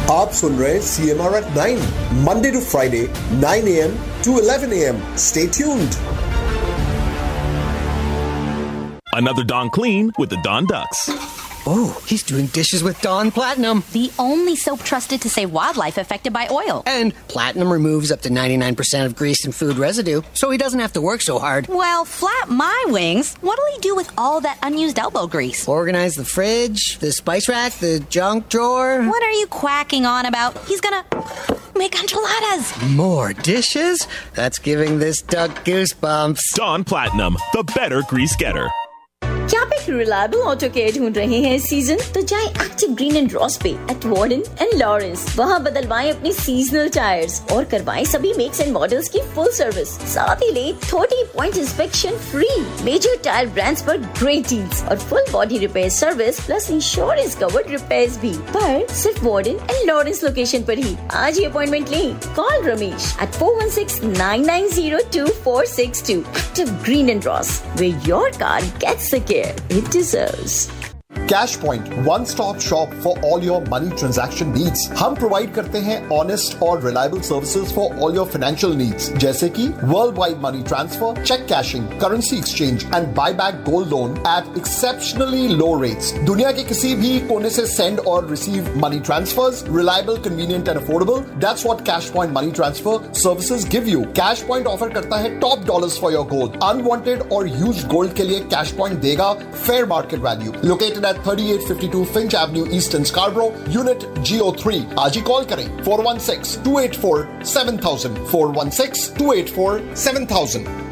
आप सुन रहे CMR at 9 Monday to Friday 9 a.m. to 11 a.m. Stay tuned. Another Dawn Clean with the Dawn Ducks. Oh, he's doing dishes with Dawn Platinum. The only soap trusted to save wildlife affected by oil. And Platinum removes up to 99% of grease and food residue, so he doesn't have to work so hard. Well, flap my wings. What'll he do with all that unused elbow grease? Organize the fridge, the spice rack, the junk drawer. What are you quacking on about? He's gonna make enchiladas. More dishes? That's giving this duck goosebumps. Dawn Platinum, the better grease getter. क्या आप एक reliable auto care ढूंढ रहे हैं इस season? तो जाएं active green and Ross पे एट वार्डन एंड लॉरेंस। वहाँ बदलवाएं अपनी सीजनल टायर्स और करवाएं सभी मेक्स एंड मॉडल्स की फुल सर्विस। साथ ही ले 30 point inspection free. Major tyre brands पर ग्रेट डील्स और full body repair service plus insurance covered repairs भी, पर सिर्फ वार्डन एंड लॉरेंस लोकेशन पर ही। आज ही अपॉइंटमेंट लें। Call Ramesh at 416-990-2462. Active green and Ross, where your car gets the care it deserves. Cash Point, one-stop shop for all your money transaction needs. हम provide करते हैं honest और reliable services for all your financial needs, जैसे कि worldwide money transfer, check cashing, currency exchange and buyback gold loan at exceptionally low rates. दुनिया के किसी भी कोने से send और receive money transfers, reliable, convenient and affordable. That's what Cash Point Money Transfer services give you. Cash Point offer करता है top dollars for your gold. Unwanted और used gold के लिए Cash Point देगा fair market value. Located at 3852 Finch Avenue East in Scarborough, Unit GO3. आज ही call करें 416-284-7000 416-284-7000.